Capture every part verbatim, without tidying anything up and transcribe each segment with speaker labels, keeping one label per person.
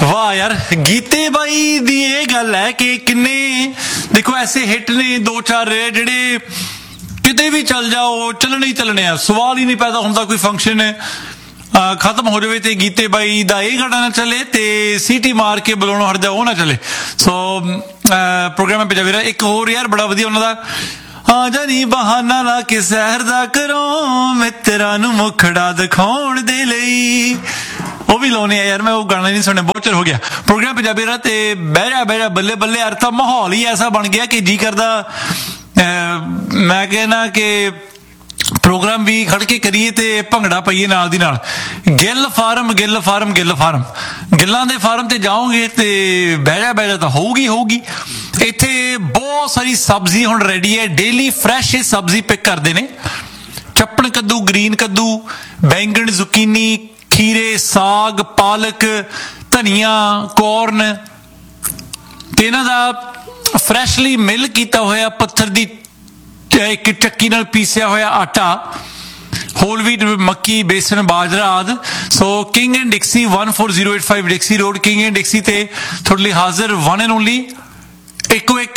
Speaker 1: वाह यार, गीते by the ये गल है कि किन्ने देखो ऐसे हिट ने दो चार जेड़े किते भी चल जाओ चलने ही चलने आ, सवाल ही नहीं पैदा होंदा कोई फंक्शन खत्म हो जाए तो गीते बाई दा ये गाना ना चले तो सीटी मार के बुलाणों हट जाओ ना चले। सो प्रोग्राम पे जावे एक होर यार बड़ा वधिया उन्हां दा आ जा नी बहाना ला के सहर दा करो मित्रां नूं मुखड़ा दिखाउण दे लई, वो भी लाने है यार। मैं वो गाना नहीं सुने, बहुत चर हो गया। प्रोग्राम पंजाबी रा ते बह जा बह जा बल्ले बल्ले यार, तो माहौल ही ऐसा बन गया कि जी करदा मैं कहना कि प्रोग्राम भी खड़ के करिए ते भंगड़ा पाइए नाल दी नाल। Gill farm Gill farm Gill farm गिल्लां दे फार्म ते जाओगे ते बह जा बह जा तो होगी होगी। इत्थे बहुत सारी सब्जी हुण रेडी है, डेली फ्रैश सब्जी पिक करते हैं। चप्पण कद्दू, ग्रीन कद्दू, बैंगन, जुकीनी, खीरे, साग, पालक, धनिया, कॉर्न ते इन्हां दा फ्रैशली मिल किया होया पत्थर दी एक चक्की नाल पीसिया होया आटा, होल व्हीट, मक्की, बेसन, बाजरा आदि। सो king and डिक्सी one four zero eight five डिक्सी road king and डिक्सी ते थोड़े लिए हाजिर वन एंड ओनली इको एक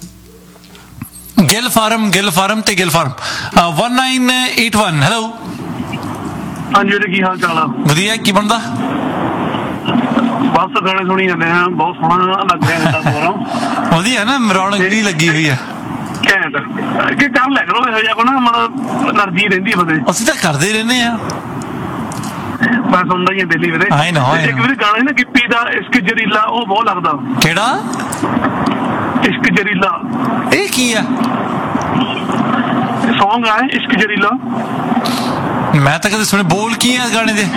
Speaker 1: गिल फार्म गिल फार्म ते Gill farm one nine eight one. Hello
Speaker 2: हाँ जी, की हाल चाल है?
Speaker 1: वधिया, की बनता?
Speaker 2: बस गाने सुनी जाते हैं, बहुत सोहना लग रहा है।
Speaker 1: वधिया ना, रौनक जी लगी हुई है।
Speaker 2: घैंट कि कर लिया करो ਇਹੋ ਜਿਹਾ ਕੋ ਨਾ, ਮਤਲਬ એનર્ਜੀ ਰਹਿੰਦੀ ਬੰਦੇ।
Speaker 1: ਅਸੀਂ ਤਾਂ ਕਰਦੇ ਰਹਿੰਦੇ ਆ,
Speaker 2: ਮੈਂ ਸੁਣਦਾ ਹੀ ਦਿੱਲੀ ਵੀਰੇ।
Speaker 1: ਆਈ ਨੋ ਆਈ
Speaker 2: ਇੱਕ ਵੀਰੇ ਗਾਣਾ ਨਾ ਗਿੱਪੀ ਦਾ ਇਸ਼ਕ ਜ਼ਰੀਲਾ, ਉਹ ਬਹੁਤ ਲੱਗਦਾ।
Speaker 1: ਕਿਹੜਾ
Speaker 2: ਇਸ਼ਕ ਜ਼ਰੀਲਾ?
Speaker 1: ਇਹ ਕੀ ਆ?
Speaker 2: ਸੌਂਗ ਆ ਇਸ਼ਕ ਜ਼ਰੀਲਾ।
Speaker 1: ਮੈਂ ਤਾਂ ਕਦੇ ਸੁਣੇ, ਬੋਲ ਕੀ ਆ ਗਾਣੇ ਦੇ?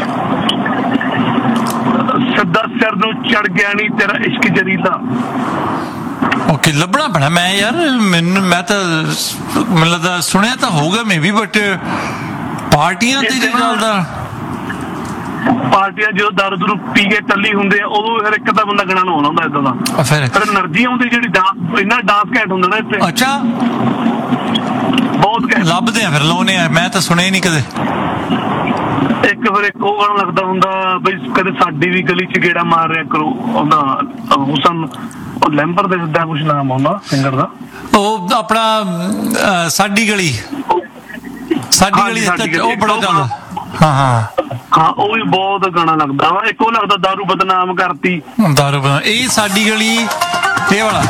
Speaker 2: ਸਦਾ ਸਿਰ ਨੂੰ ਚੜ ਗਿਆ ਨਹੀਂ ਤੇਰਾ ਇਸ਼ਕ ਜ਼ਰੀਲਾ।
Speaker 1: ओके लभना पैना मैं यार, मैनू मैं तो मतलब लगता सुनिया तो होगा मे भी, बट पार्टियां ते चलदा
Speaker 2: ਪਾਰਟੀਆਂ ਜਦੋਂ ਦਾਰੂ ਦਰੂ ਪੀ ਕੇ ਟੱਲੀ ਹੁੰਦੇ ਆ ਉਦੋਂ ਫਿਰ ਇੱਕ ਤਾਂ ਬੰਦਾ ਗਾਣਾ ਲਾਉਣਾ ਹੁੰਦਾ ਇਦਾਂ ਦਾ,
Speaker 1: ਫਿਰ
Speaker 2: ਫਿਰ એનર્ਜੀ ਆਉਂਦੀ ਜਿਹੜੀ ਡਾਂਸ, ਇੰਨਾ ਡਾਂਸ ਘੈਂਟ ਹੁੰਦਾ ਨਾ ਇੱਥੇ।
Speaker 1: ਅੱਛਾ,
Speaker 2: ਬਹੁਤ ਘੈਂਟ
Speaker 1: ਲੱਭਦੇ ਆ ਫਿਰ ਲਾਉਣੇ ਆ, ਮੈਂ ਤਾਂ ਸੁਣਿਆ ਨਹੀਂ ਕਦੇ।
Speaker 2: ਇੱਕ ਫਿਰ ਇੱਕ ਉਹ ਗਾਣਾ ਲੱਗਦਾ ਹੁੰਦਾ ਬਈ ਕਦੇ ਸਾਡੀ ਵੀ ਗਲੀ ਚ ਗੇੜਾ ਮਾਰ ਰਿਆ ਕਰੋ, ਉਹਦਾ ਹੁਸਨ ਉਹ ਲੈਂਬਰ ਦੇ ਜਿੱਦਾਂ ਕੁਛ ਨਾਮ ਆਉਂਦਾ ਸਿੰਗਰ ਦਾ, ਉਹ
Speaker 1: ਆਪਣਾ ਸਾਡੀ ਗਲੀ ਸਾਡੀ ਗਲੀ ਉਹ ਬੜਾ ਚੱਲਦਾ। ਹਾਂ ਹਾਂ
Speaker 2: ਹਾਂ, ਉਹ ਵੀ ਬਹੁਤ ਗਾਣਾ ਲੱਗਦਾ ਵਾ। ਇੱਕ ਉਹ ਲੱਗਦਾ ਦਾਰੂ ਬਦਨਾਮ ਕਰਤੀ,
Speaker 1: ਦਾਰੂ ਬਦਨਾਮ, ਇਹ ਸਾਡੀ ਗਲੀ ਇਹ ਵਾਲਾ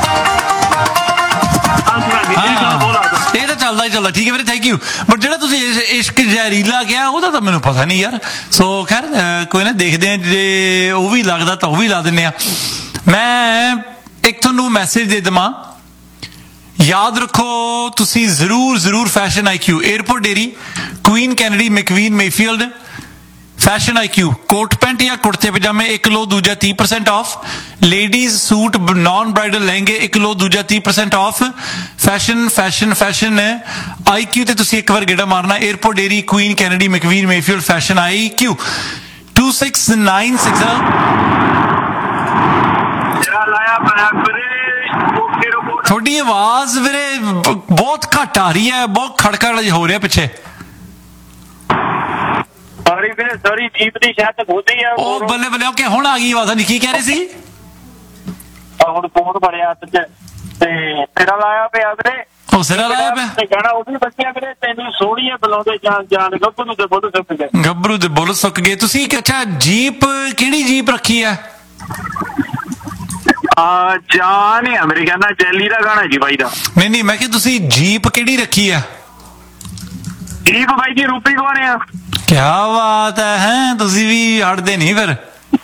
Speaker 1: ਇਹ ਤਾਂ ਚੱਲਦਾ ਹੀ ਚੱਲਦਾ। ਠੀਕ ਹੈ ਵੀਰੇ, ਥੈਂਕ ਯੂ। ਬਟ ਜਿਹੜਾ ਤੁਸੀਂ ਇਸ਼ਕ ਜ਼ਹਿਰੀਲਾ ਕਿਹਾ ਉਹਦਾ ਤਾਂ ਮੈਨੂੰ ਪਤਾ ਨਹੀਂ ਯਾਰ। ਸੋ ਖੈਰ ਕੋਈ ਨਾ, ਦੇਖਦੇ ਆ ਜੇ ਉਹ ਵੀ ਲੱਗਦਾ ਤਾਂ ਉਹ ਵੀ ਲਾ ਦਿੰਦੇ ਆ। ਮੈਂ ਇੱਕ ਤੁਹਾਨੂੰ ਮੈਸੇਜ ਦੇ ਦੇਵਾਂ, याद रखो तुसी जरूर जरूर fashion I Q airport dairy queen Kennedy मैकवीन Mayfield fashion I Q coat pant या कुर्ते पजामे एक लो दूजा तीह percent of, ladies suit non bridal लहंगे एक लो दूजा तीह percent of. Fashion fashion fashion I Q ते तुसी एक बार गेड़ा मारना, airport dairy queen Kennedy मैकवीन Mayfield fashion I Q to six nine six. थोड़ी आवाज मेरे बहुत घट आ रही है, बहुत खड़का हो रहा है पीछे।
Speaker 2: सॉरी ਵੀਰੇ, ਸੌਰੀ ਜੀਪ ਦੀ ਸ਼ਾਇਦ ਖੋਦੀ ਆ।
Speaker 1: ਉਹ ਬੱਲੇ ਬੱਲੇ, ਓਕੇ ਹੁਣ ਆ ਗਈ ਆਵਾਜ਼। ਨਹੀਂ ਕੀ ਕਹਿ ਰਹੇ ਸੀ?
Speaker 2: ਹੁਣ ਫੋਨ ਬੜਿਆ ਹੱਥ 'ਚ ਤੇ ਤੇਰਾ ਲਾਇਆ ਪਿਆ ਵੀਰੇ।
Speaker 1: ਉਹ ਸਿਰਾ ਲਾਇਆ ਪਿਆ
Speaker 2: ਤੇ ਗਾਣਾ ਉਹ ਵੀ ਬੱਚਿਆ ਵੀਰੇ, ਤੈਨੂੰ ਸੋਹਣੀਆਂ ਬੁਲਾਉਂਦੇ ਜਾਨ ਜਾਨ ਗੱਭਰੂ ਦੇ ਬੁੱਲ ਸੁੱਕ ਗਏ,
Speaker 1: ਗੱਭਰੂ ਦੇ ਬੁੱਲ ਸੁੱਕ ਗਏ। ਤੁਸੀਂ ਅੱਛਾ ਜੀਪ ਕਿਹੜੀ ਜੀਪ ਰੱਖੀ ਹੈ?
Speaker 2: ਆ ਜਾਨ ਹੈ ਮੇਰੇ ਕਹਿੰਦਾ ਜੈਲੀ ਦਾ ਗਾਣਾ ਜੀ ਬਾਈ ਦਾ।
Speaker 1: ਨਹੀਂ ਨਹੀਂ, ਮੈਂ ਕਿਹਾ ਤੁਸੀਂ ਜੀਪ ਕਿਹੜੀ ਰੱਖੀ ਆ?
Speaker 2: ਜੀਪ ਬਾਈ ਜੀ ਰੂਪੀ ਕੋਣੇ ਆ।
Speaker 1: ਕਿਆ ਬਾਤ ਹੈ, ਹੈ ਤੁਸੀਂ ਵੀ ਹਟਦੇ ਨਹੀਂ ਫਿਰ।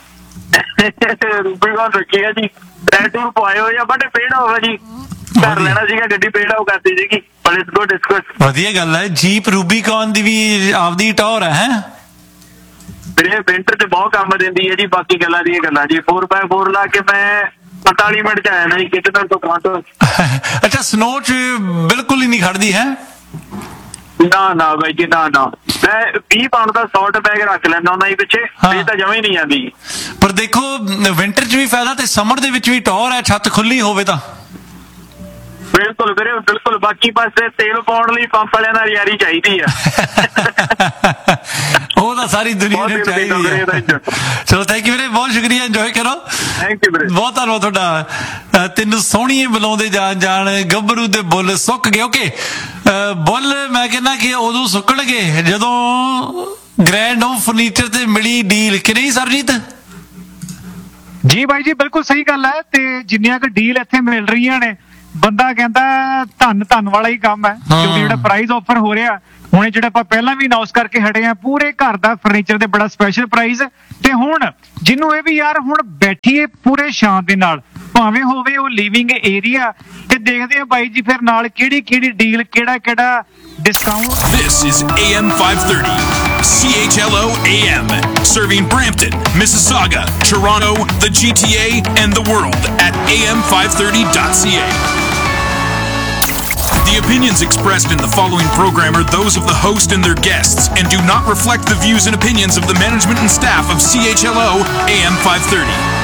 Speaker 2: ਰੂਪੀ ਕੋਣ ਰੱਖੀ ਆ ਜੀ, ਟੈਟੂ ਪਵਾਏ ਹੋਏ ਆ, ਬਟ ਪੇੜ ਹੋਗਾ ਜੀ, ਕਰ ਲੈਣਾ ਸੀਗਾ ਗੱਡੀ ਪੇੜ ਹੋ ਕਰਦੀ ਸੀਗੀ। Let's go discuss. ਵਧੀਆ
Speaker 1: ਗੱਲ ਹੈ, ਜੀਪ ਰੂਬੀਕੌਨ ਦੀ ਵੀ ਆਪਦੀ ਟੌਰ ਹੈ।
Speaker 2: ਵੀਰੇ ਵਿੰਟਰ 'ਚ ਬਹੁਤ ਕੰਮ ਦਿੰਦੀ ਹੈ ਜੀ, ਬਾਕੀ ਗੱਲਾਂ ਦੀਆਂ ਗੱਲਾਂ ਜੀ। ਫੋਰ ਬਾਏ ਫੋਰ ਲਾ ਕੇ ਮੈਂ पैंतालीस मिनट च आया ना जी कितने तो पहुंचो।
Speaker 1: अच्छा स्नो च बिल्कुल ही नहीं खड़दी है?
Speaker 2: ना ना भाई जी ना ना, मैं बीस पाउंड का शॉर्ट बैग रख लेना ਉਹਨਾਂ ਹੀ ਪਿੱਛੇ, ਇਹ ਤਾਂ ਜਮਾ ਹੀ ਨਹੀਂ ਆਂਦੀ।
Speaker 1: ਪਰ ਦੇਖੋ ਵਿੰਟਰ 'ਚ ਵੀ ਫਾਇਦਾ ਤੇ ਸਮਰ ਦੇ ਵਿੱਚ ਵੀ ਟੌਰ ਹੈ, ਛੱਤ ਖੁੱਲੀ ਹੋਵੇ ਤਾਂ।
Speaker 3: ਬਿਲਕੁਲ ਵੀਰੇ ਬਿਲਕੁਲ। ਬਾਕੀ ਪਾਸੇ ਤੇਲ ਪਾਉਣ ਲਈ ਪੰਪ ਵਾਲਿਆਂ ਨਾਲ ਯਾਰੀ ਚਾਹੀਦੀ ਆ।
Speaker 1: ਉਹ ਤਾਂ ਸਾਰੀ ਦੁਨੀਆ ਨੂੰ ਚਾਹੀਦੀ ਹੈ। ਚਲੋ ਥੈਂਕ ਯੂ ਵੀਰੇ, ਬਹੁਤ ਸ਼ੁਕਰੀਆ, ਇੰਜੋਏ ਕਰੋ।
Speaker 3: ਥੈਂਕ ਯੂ ਵੀਰੇ,
Speaker 1: ਬਹੁਤ ਧੰਨਵਾਦ ਤੁਹਾਡਾ। ਤੈਨੂੰ ਸੋਹਣੀਏ ਬੁਲਾਉਂਦੇ ਜਾਣ ਜਾਣ ਗੱਭਰੂ ਦੇ ਬੁੱਲ ਸੁੱਕ ਗਏ। ਓਕੇ, ਬੁੱਲ ਮੈਂ ਕਹਿੰਦਾ ਕਿ ਉਦੋਂ ਸੁੱਕਣਗੇ ਜਦੋਂ ਗ੍ਰੈਂਡ ਹੋਮ ਫਰਨੀਚਰ ਤੇ ਮਿਲੀ ਡੀਲ, ਕਿ ਨਹੀਂ ਸਰਜੀਤ?
Speaker 4: ਜੀ ਬਾਈ ਜੀ, ਬਿਲਕੁਲ ਸਹੀ ਗੱਲ ਹੈ। ਤੇ ਜਿੰਨੀਆਂ ਕੁ ਡੀਲ ਇੱਥੇ ਮਿਲ ਰਹੀਆਂ ਨੇ, ਬੰਦਾ ਕਹਿੰਦਾ ਧੰਨ ਧੰਨ ਵਾਲਾ ਹੀ ਕੰਮ ਹੈ। ਕਿਉਂਕਿ ਜਿਹੜਾ ਪ੍ਰਾਈਸ ਆਫਰ ਹੋ ਰਿਹਾ ਹੁਣ, ਜਿਹੜਾ ਆਪਾਂ ਪਹਿਲਾਂ ਵੀ ਅਨਾਉਂਸ ਕਰਕੇ ਹਟੇ ਆ, ਪੂਰੇ ਘਰ ਦਾ ਫਰਨੀਚਰ ਦੇ ਬੜਾ ਸਪੈਸ਼ਲ ਪ੍ਰਾਈਸ। ਤੇ ਹੁਣ ਜਿਹਨੂੰ ਇਹ ਵੀ ਯਾਰ ਹੁਣ ਬੈਠੀਏ ਪੂਰੇ ਸ਼ਾਨ ਦੇ ਨਾਲ, ਭਾਵੇਂ ਹੋਵੇ ਉਹ ਲਿਵਿੰਗ ਏਰੀਆ, ਤੇ ਦੇਖਦੇ ਆ ਬਾਈ ਜੀ ਫਿਰ ਨਾਲ ਕਿਹੜੀ ਕਿਹੜੀ ਡੀਲ, ਕਿਹੜਾ ਕਿਹੜਾ discount.
Speaker 5: This is A M five thirty, C H L O A M, serving Brampton, Mississauga, Toronto, the G T A, and the world at A M five thirty dot C A. The opinions expressed in the following program are those of the host and their guests and do not reflect the views and opinions of the management and staff of C H L O A M five thirty.